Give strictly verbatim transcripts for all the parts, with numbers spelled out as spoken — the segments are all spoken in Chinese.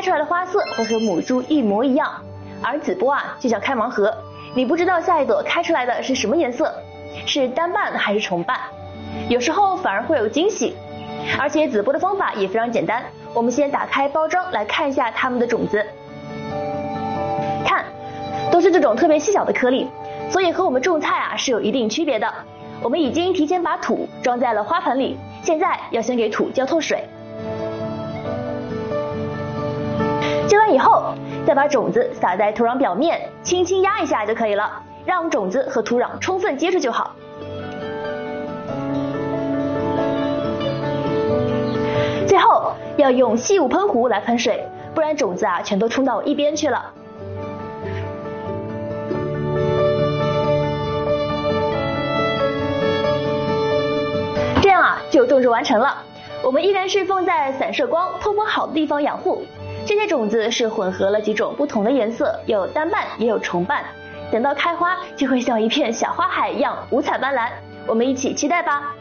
出来的花色会和母猪一模一样。而紫波啊，就像开盲盒，你不知道下一朵开出来的是什么颜色，是单瓣还是重瓣，有时候反而会有惊喜。而且紫波的方法也非常简单，我们先打开包装来看一下它们的种子。看，都是这种特别细小的颗粒，所以和我们种菜啊是有一定区别的。我们已经提前把土装在了花盆里，现在要先给土浇透水。浇完以后，再把种子撒在土壤表面，轻轻压一下就可以了，让种子和土壤充分接触就好。最后要用细雾喷壶来喷水，不然种子啊全都冲到一边去了。这样啊就种植完成了。我们依然是放在散射光、透风好的地方养护。这些种子是混合了几种不同的颜色，有单瓣也有重瓣，等到开花就会像一片小花海一样五彩斑斓。我们一起期待吧。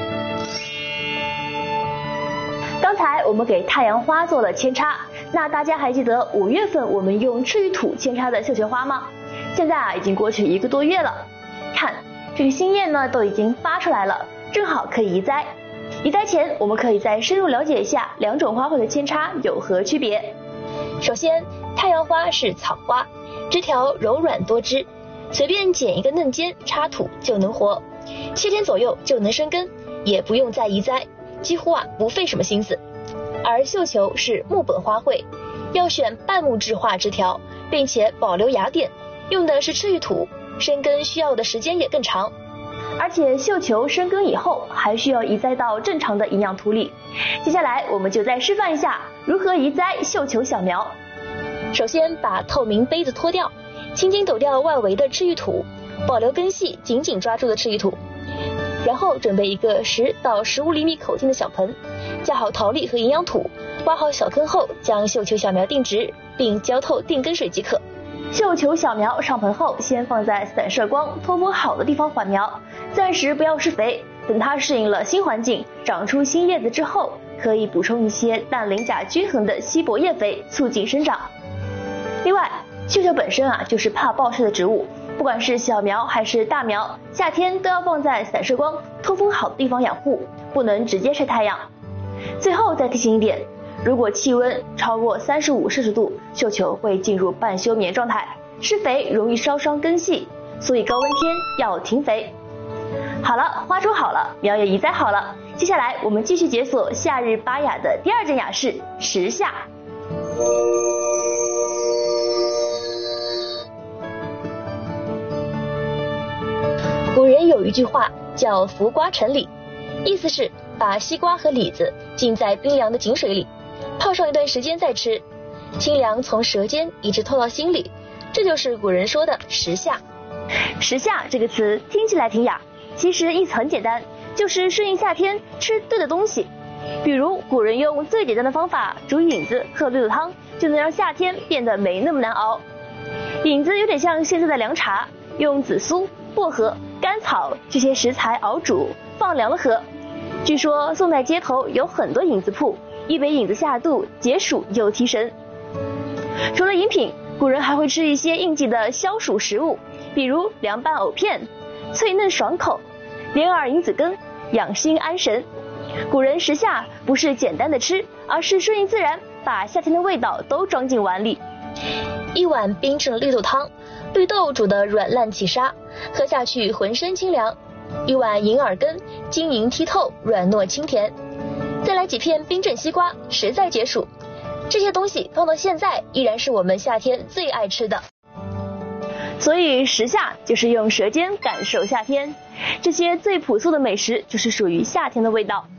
刚才我们给太阳花做了扦插，那大家还记得五月份我们用赤玉土扦插的绣球花吗？现在啊已经过去一个多月了，看这个新叶呢都已经发出来了，正好可以移栽。移栽前我们可以再深入了解一下两种花卉的扦插有何区别。 首先，太阳花是草花，枝条柔软多汁，随便剪一个嫩尖插土就能活，七天左右就能生根，也不用再移栽，几乎啊不费什么心思。而绣球是木本花卉，要选半木质化枝条，并且保留芽点，用的是赤玉土，生根需要的时间也更长。 而且绣球生根以后还需要移栽到正常的营养土里。接下来我们就再示范一下如何移栽绣球小苗。 首先把透明杯子脱掉，轻轻抖掉外围的赤玉土，保留根系紧紧抓住的赤玉土。然后准备一个十到十五厘米口径的小盆，架好陶粒和营养土，挖好小坑后将绣球小苗定植，并浇透定根水即可。 绣球小苗上盆后，先放在散射光、透风好的地方缓苗，暂时不要施肥，等它适应了新环境，长出新叶子之后，可以补充一些氮磷钾均衡的稀薄叶肥，促进生长。另外，绣球本身啊就是怕暴晒的植物，不管是小苗还是大苗，夏天都要放在散射光、透风好的地方养护，不能直接晒太阳。最后再提醒一点，如果气温超过三十五摄氏度，绣球会进入半休眠状态，施肥容易烧伤根系，所以高温天要停肥。好了，花株好了，苗也移栽好了，接下来我们继续解锁夏日巴雅的第二件雅事——时下。 古人有一句话叫浮瓜成李，意思是把西瓜和李子浸在冰凉的井水里，泡上一段时间再吃，清凉从舌尖一直透到心里，这就是古人说的时下。 时下这个词听起来挺雅，其实意思很简单，就是适应夏天吃对的东西。比如古人用最简单的方法煮引子喝绿豆汤，就能让夏天变得没那么难熬。引子有点像现在的凉茶，用紫苏、薄荷、甘草这些食材熬煮，放凉了喝。据说宋代街头有很多引子铺，一杯引子下肚，解暑又提神。除了饮品，古人还会吃一些应季的消暑食物，比如凉拌藕片，脆嫩爽口；莲耳引子羹，养心安神。古人时下不是简单的吃，而是顺应自然，把夏天的味道都装进碗里。 一碗冰镇绿豆汤，绿豆煮得软烂起沙，喝下去浑身清凉。一碗银耳羹，晶莹剔透，软糯清甜。再来几片冰镇西瓜，实在解暑。这些东西放到现在，依然是我们夏天最爱吃的。 所以时下就是用舌尖感受夏天，这些最朴素的美食就是属于夏天的味道。